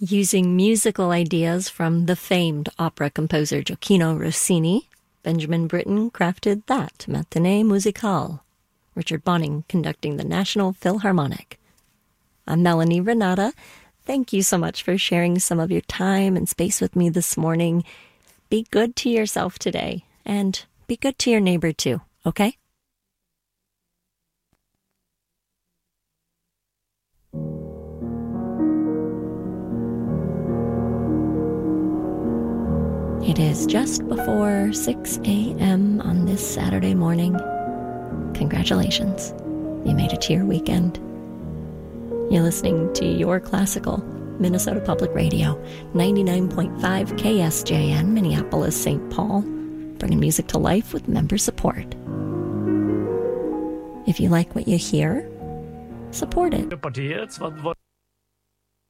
Using musical ideas from the famed opera composer Gioacchino Rossini, Benjamin Britten crafted that Matinée Musicale, Richard Bonning conducting the National Philharmonic. I'm Melanie Renata. Thank you so much for sharing some of your time and space with me this morning. Be good to yourself today, and be good to your neighbor too, okay? It is just before 6 a.m. on this Saturday morning. Congratulations, you made it to your weekend. You're listening to Your Classical, Minnesota Public Radio, 99.5 KSJN, Minneapolis, St. Paul, bringing music to life with member support. If you like what you hear, support it.